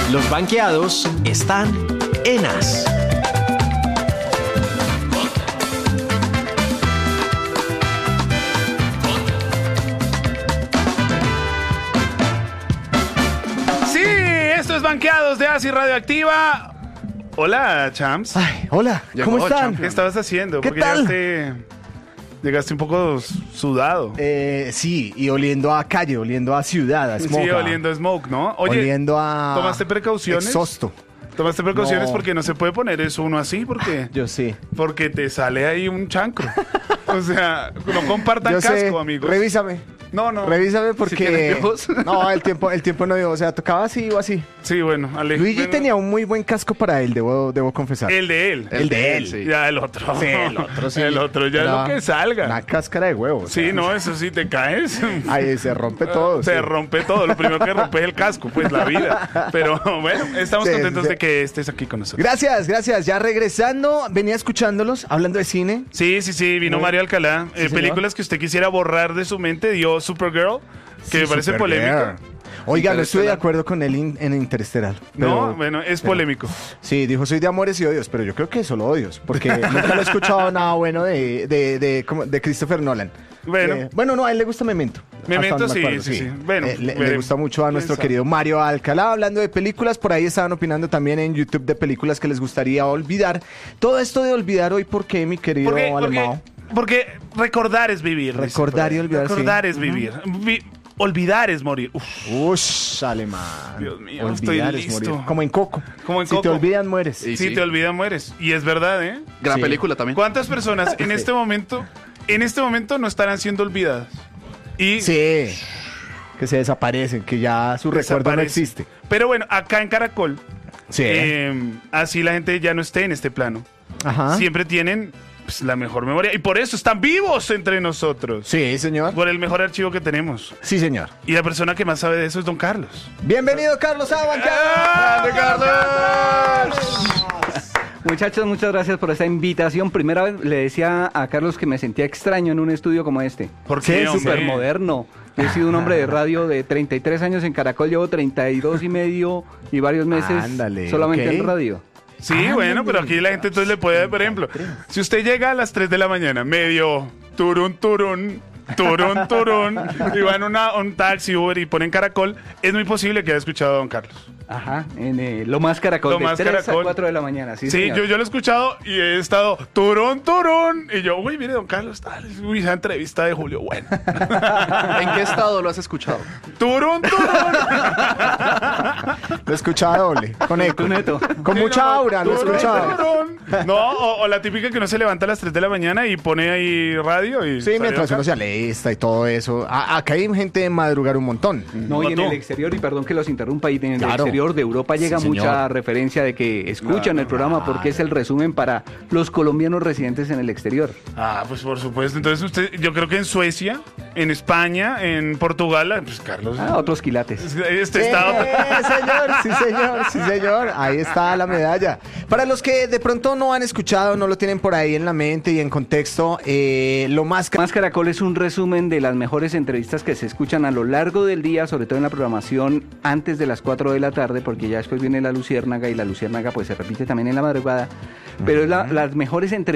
Los banqueados están en As. Sí, esto es Banqueados de As y Radioactiva. Hola, champs. Ay, hola, ¿cómo Llegó, están? champ. ¿Qué estabas haciendo? ¿Qué Porque tal? llegaste un poco sudado. Sí, y oliendo a calle, oliendo a ciudad, a smoke. Sí, oliendo a smoke, ¿no? Oye, oliendo a... ¿tomaste precauciones? Exhausto. ¿Tomaste precauciones? No. Porque no se puede poner eso uno así, porque Yo sí. te sale ahí un chancro. O sea, no compartan Yo casco, sé. Amigos. Revísame. No. Revísame ¿Sí porque... tiene piojos? No, el tiempo no dio. O sea, tocaba así o así. Sí, bueno, Ale. Luigi bueno, tenía un muy buen casco para él, debo confesar. El de él. El de él. sí. Ya el otro. Sí, el otro sí. El otro ya es Era lo que salga. Una cáscara de huevo. o Sí, sea. no, eso sí, te caes. Ay, se rompe todo. Se sí. rompe todo. Lo primero que rompe es el casco, pues la vida. Pero bueno, estamos Sí, contentos sí. de que estés aquí con nosotros. Gracias. Ya regresando, venía escuchándolos, hablando de cine. Sí, vino Muy- Mario Alcalá. Sí, señor. Películas que usted quisiera borrar de su mente, dio Supergirl, que Sí, me parece Supergirl. polémica. Oiga, no estoy de Interestelar. acuerdo con él en Interestelar. No, bueno, es polémico. Sí, dijo soy de amores y odios, pero yo creo que solo odios, porque nunca lo he escuchado nada bueno de Christopher Nolan. Bueno. No, a él le gusta Memento. Memento, Hasta donde me sí, acuerdo, sí. Bueno, le veremos. gusta mucho a nuestro ¿Quién sabe? querido Mario Alcalá, hablando de películas, por ahí estaban opinando también en YouTube de películas que les gustaría olvidar. Todo esto de olvidar hoy, ¿por qué, mi querido Alemão? Porque recordar es vivir. dice Recordar por ahí. y olvidar, Recordar sí. es vivir. Olvidar es morir. Uf, Ush, alemán. Dios mío, Olvidar estoy es listo. morir. Como en Coco. Como en Si te Coco. olvidan, mueres. Sí, si te olvidas, mueres. Y es verdad, ¿eh? Gran Sí. película también. ¿Cuántas personas en este momento no estarán siendo olvidadas? Y Sí. Que se desaparecen, que ya su recuerdo no desaparecen. existe. Pero bueno, acá en Caracol, Sí. así la gente ya no esté en este plano. Ajá. Siempre tienen pues, la mejor memoria. Y por eso están vivos entre nosotros. Sí, señor. Por el mejor archivo que tenemos. Sí, señor. Y la persona que más sabe de eso es don Carlos. Bienvenido, Carlos ¡Grande, Carlos! Muchachos, muchas gracias por esta invitación. Primera vez le decía a Carlos que me sentía extraño en un estudio como este. ¿Por Sí, qué, es hombre? Súper moderno. Yo he sido un hombre de radio de 33 años en Caracol, llevo 32 y medio y varios meses Ándale, solamente ok. en radio. Sí, bueno, pero aquí la gente entonces le puede, por ejemplo, si usted llega a las 3 de la mañana, medio turun, y va en un taxi, Uber y ponen Caracol, es muy posible que haya escuchado a don Carlos. Ajá, en Lo Más Caracol, Lo de Más 3 Caracol. a 4 de la mañana. Sí, Sí, señor. yo lo he escuchado y he estado turun, y yo, uy, mire, don Carlos, uy, esa entrevista de Julio, bueno. ¿En qué estado lo has escuchado? Turun. Lo escuchaba doble, con eco. Con neto. Con Sí, mucha no, aura, lo turun, escuchaba. turun. No, o la típica que uno se levanta a las 3 de la mañana y pone ahí radio y... Sí, sale mientras acá. uno se alista y todo eso. Acá hay gente de madrugar un montón. No, y en ¿O tú? el exterior, y perdón que los interrumpa, y en el Claro. exterior de Europa llega Sí, señor. mucha referencia de que escuchan el programa porque es el resumen para los colombianos residentes en el exterior. Ah, pues por supuesto. Entonces usted, yo creo que en Suecia, en España, en Portugal, pues Carlos... Otros quilates. Este estado... Sí, señor. Ahí está la medalla. Para los que de pronto no han escuchado, no lo tienen por ahí en la mente y en contexto, lo más... Más Caracol es un resumen de las mejores entrevistas que se escuchan a lo largo del día, sobre todo en la programación antes de las 4 de la tarde, porque ya después viene la Luciérnaga y la Luciérnaga pues se repite también en la madrugada, pero es las mejores entrevistas